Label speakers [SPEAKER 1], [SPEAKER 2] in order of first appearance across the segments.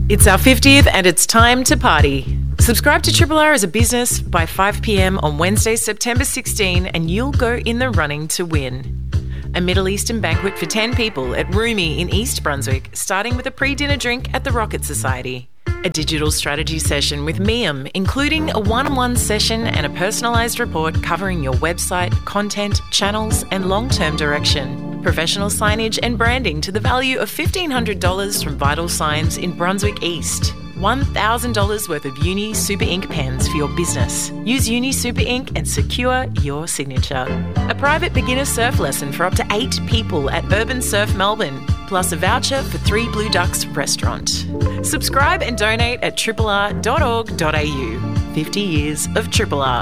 [SPEAKER 1] It's our 50th and it's time to party. Subscribe to Triple R as a business by 5 p.m. on Wednesday, September 16 and you'll go in the running to win. A Middle Eastern banquet for 10 people at Roomy in East Brunswick, starting with a pre-dinner drink at the Rocket Society. A digital strategy session with Miam, including a one-on-one session and a personalised report covering your website, content, channels and long-term direction. Professional signage and branding to the value of $1,500 from Vital Signs in Brunswick East. $1,000 worth of Uni Super Ink pens for your business. Use Uni Super Ink and secure your signature. A private beginner surf lesson for up to 8 people at Urban Surf Melbourne, plus a voucher for 3 Blue Ducks restaurant. Subscribe and donate at rrr.org.au. 50 years of Triple R.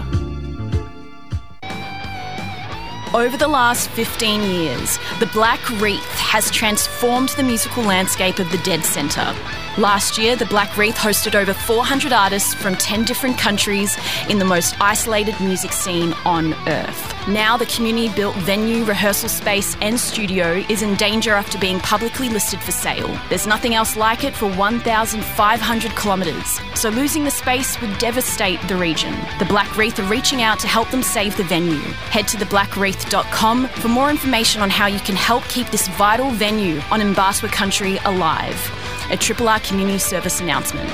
[SPEAKER 2] Over the last 15 years, the Black Wreath has transformed the musical landscape of the Dead Centre. Last year, the Black Wreath hosted over 400 artists from 10 different countries in the most isolated music scene on earth. Now, the community-built venue, rehearsal space and studio is in danger after being publicly listed for sale. There's nothing else like it for 1,500 kilometres, so losing the space would devastate the region. The Black Wreath are reaching out to help them save the venue. Head to theblackwreath.com for more information on how you can help keep this vital venue on Mbarswa country alive. A Triple R community service announcement.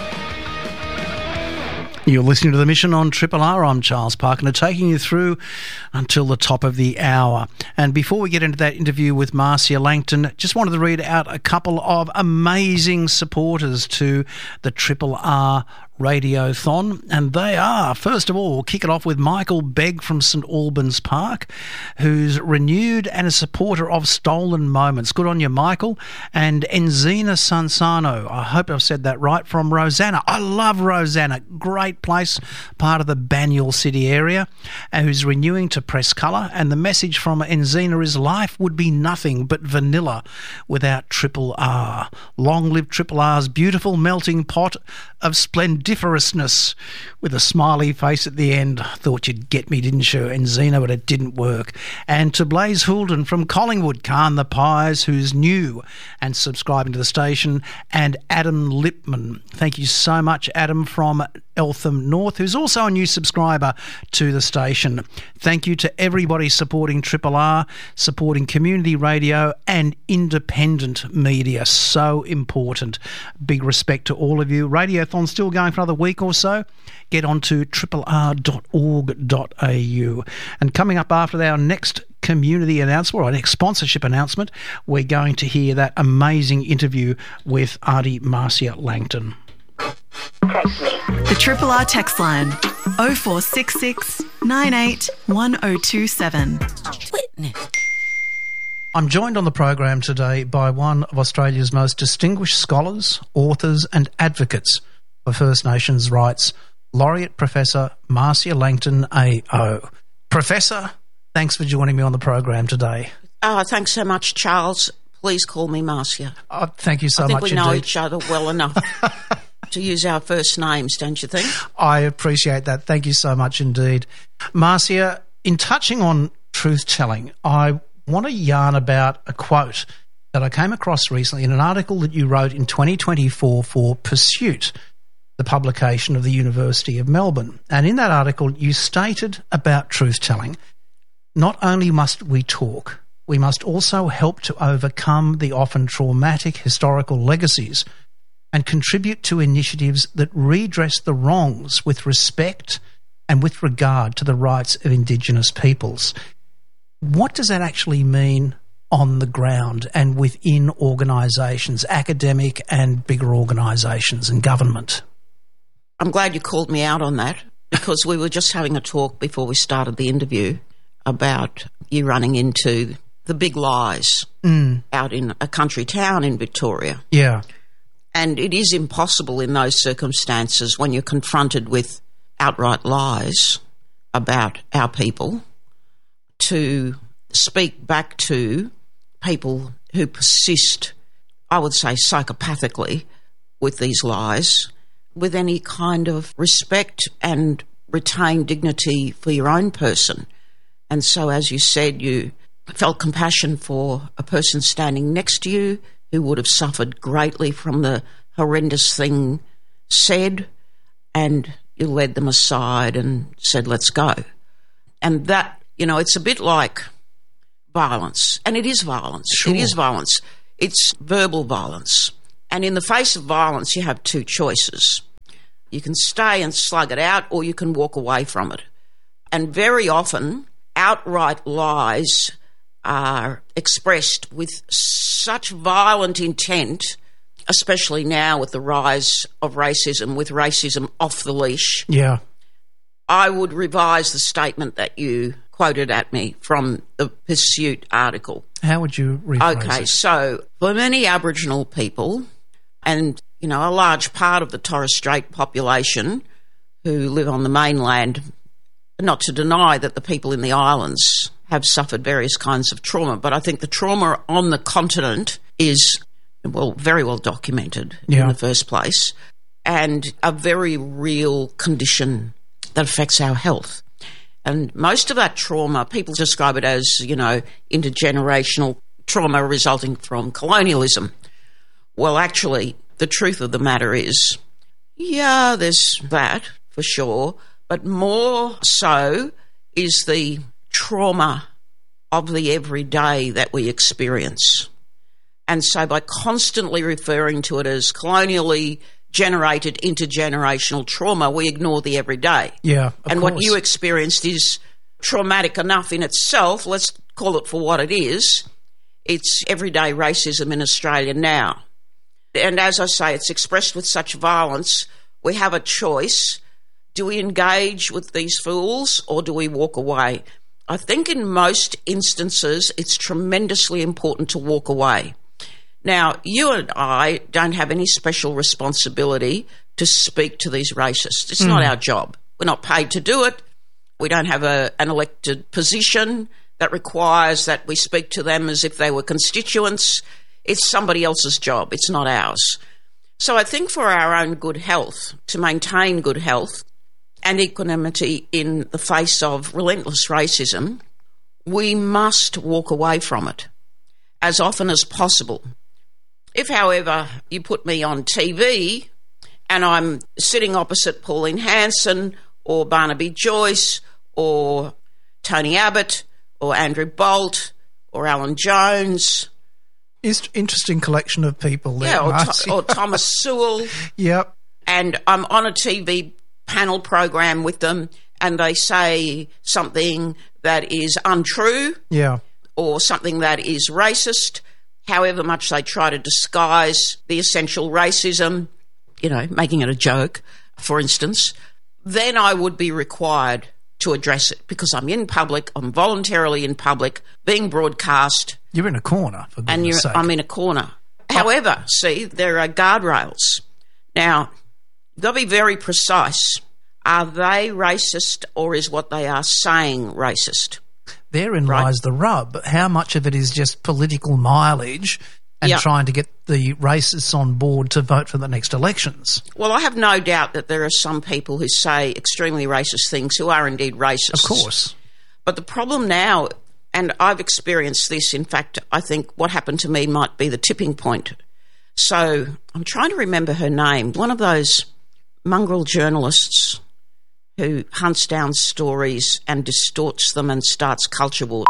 [SPEAKER 3] You're listening to The Mission on Triple R. I'm Charles Parker, taking you through until the top of the hour. And before we get into that interview with Marcia Langton, just wanted to read out a couple of amazing supporters to the Triple R Radiothon, and they are, first of all, we'll kick it off with Michael Begg from St Albans Park, who's renewed and a supporter of Stolen Moments. Good on you, Michael. And Enzina Sansano, I hope I've said that right, from Rosanna. I love Rosanna, great place, part of the Banyule City area, who's renewing to Press Colour, and the message from Enzina is life would be nothing but vanilla without Triple R. Long live Triple R's beautiful melting pot of splendiferousness, with a smiley face at the end. Thought you'd get me, didn't you, Enzina, but it didn't work. And to Blaze Houlden from Collingwood, Carn the Pies, who's new and subscribing to the station, and Adam Lipman. Thank you so much, Adam, from Eltham North, who's also a new subscriber to the station. Thank you to everybody supporting Triple R, supporting community radio and independent media. So important. Big respect to all of you. Radiothon's still going for another week or so. Get on to rrr.org.au. And coming up after our next community announcement, or our next sponsorship announcement, we're going to hear that amazing interview with Auntie Marcia Langton.
[SPEAKER 4] The Triple R text line 0466 98 1027.
[SPEAKER 5] Witness.
[SPEAKER 3] I'm joined on the program today by one of Australia's most distinguished scholars, authors and advocates for First Nations rights, Laureate Professor Marcia Langton AO. Professor, thanks for joining me on the program today.
[SPEAKER 5] Thanks so much, Charles. Please call me Marcia.
[SPEAKER 3] Oh, thank you so much
[SPEAKER 5] I think we know each other well enough to use our first names, don't you think?
[SPEAKER 3] I appreciate that. Thank you so much indeed. Marcia, in touching on truth-telling, I want to yarn about a quote that I came across recently in an article that you wrote in 2024 for Pursuit, the publication of the University of Melbourne. And in that article, you stated about truth-telling, not only must we talk, we must also help to overcome the often traumatic historical legacies and contribute to initiatives that redress the wrongs with respect and with regard to the rights of Indigenous peoples. What does that actually mean on the ground and within organisations, academic and bigger organisations and government?
[SPEAKER 5] I'm glad you called me out on that, because we were just having a talk before we started the interview about you running into the big lies out in a country town in Victoria.
[SPEAKER 3] Yeah.
[SPEAKER 5] And it is impossible in those circumstances, when you're confronted with outright lies about our people, to speak back to people who persist, I would say psychopathically, with these lies, with any kind of respect and retain dignity for your own person. And so, as you said, you felt compassion for a person standing next to you who would have suffered greatly from the horrendous thing said, and you led them aside and said, let's go. And that, it's a bit like violence. And it is violence.
[SPEAKER 3] Sure.
[SPEAKER 5] It is violence. It's verbal violence. And in the face of violence, you have two choices. You can stay and slug it out, or you can walk away from it. And very often, outright lies are expressed with such violent intent, especially now with the rise of racism, with racism off the leash.
[SPEAKER 3] Yeah.
[SPEAKER 5] I would revise the statement that you quoted at me from the Pursuit article.
[SPEAKER 3] How would you rephrase it?
[SPEAKER 5] Okay, so for many Aboriginal people and, a large part of the Torres Strait population who live on the mainland, not to deny that the people in the islands have suffered various kinds of trauma, but I think the trauma on the continent is, very well documented in the first place, and a very real condition that affects our health. And most of that trauma, people describe it as, intergenerational trauma resulting from colonialism. Well, actually, the truth of the matter is, there's that for sure, but more so is the trauma of the everyday that we experience. And so by constantly referring to it as colonially generated intergenerational trauma, we ignore the everyday.
[SPEAKER 3] Yeah,
[SPEAKER 5] and what you experienced is traumatic enough in itself. Let's call it for what it is. It's everyday racism in Australia now. And as I say, it's expressed with such violence. We have a choice. Do we engage with these fools or do we walk away? I think in most instances it's tremendously important to walk away. Now, you and I don't have any special responsibility to speak to these racists. It's not our job. We're not paid to do it. We don't have an elected position that requires that we speak to them as if they were constituents. It's somebody else's job. It's not ours. So I think for our own good health, to maintain good health and equanimity in the face of relentless racism, we must walk away from it as often as possible. If, however, you put me on TV and I'm sitting opposite Pauline Hanson or Barnaby Joyce or Tony Abbott or Andrew Bolt or Alan Jones.
[SPEAKER 3] Interesting collection of people there.
[SPEAKER 5] Yeah, or Thomas Sewell.
[SPEAKER 3] Yep.
[SPEAKER 5] And I'm on a TV panel program with them and they say something that is untrue.
[SPEAKER 3] Yeah.
[SPEAKER 5] Or something that is racist. However much they try to disguise the essential racism, making it a joke, for instance, then I would be required to address it because I'm in public, I'm voluntarily in public, being broadcast.
[SPEAKER 3] You're in a corner, for goodness sake.
[SPEAKER 5] I'm in a corner. However, see, there are guardrails. Now, you've got to be very precise. Are they racist or is what they are saying racist?
[SPEAKER 3] Therein lies the rub. How much of it is just political mileage and trying to get the racists on board to vote for the next elections? Well,
[SPEAKER 5] I have no doubt that there are some people who say extremely racist things who are indeed racist.
[SPEAKER 3] Of course.
[SPEAKER 5] But the problem now, and I've experienced this, in fact, I think what happened to me might be the tipping point. So I'm trying to remember her name. One of those mongrel journalists who hunts down stories and distorts them and starts culture war.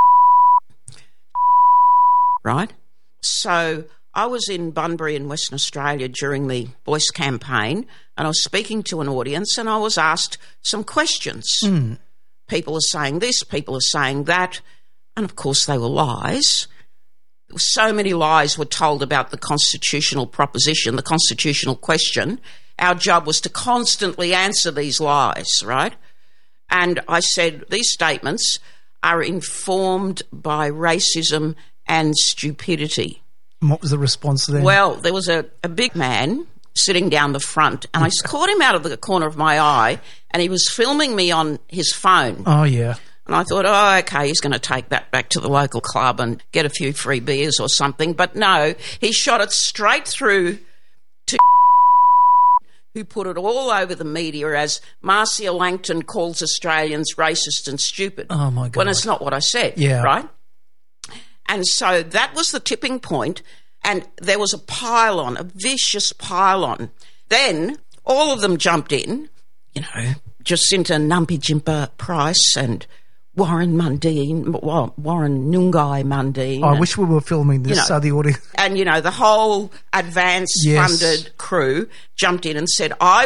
[SPEAKER 5] Right? So I was in Bunbury in Western Australia during the Voice campaign and I was speaking to an audience and I was asked some questions. People are saying this, people are saying that, and of course they were lies. So many lies were told about the constitutional proposition, the constitutional question. Our job was to constantly answer these lies, right? And I said, these statements are informed by racism and stupidity.
[SPEAKER 3] And what was the response then?
[SPEAKER 5] Well, there was a big man sitting down the front, and I caught him out of the corner of my eye, and he was filming me on his phone.
[SPEAKER 3] Oh, yeah.
[SPEAKER 5] And I thought, oh, okay, he's going to take that back to the local club and get a few free beers or something. But no, he shot it straight through to who put it all over the media as Marcia Langton calls Australians racist and stupid.
[SPEAKER 3] Oh, my God.
[SPEAKER 5] When it's not what I said, right? And so that was the tipping point. And there was a pile-on, a vicious pile-on. Then all of them jumped in, Jacinta Nampijinpa Price and Warren Mundine, Warren Nungai Mundine.
[SPEAKER 3] I wish we were filming this so the audience...
[SPEAKER 5] And, the whole advance-funded crew jumped in and said, I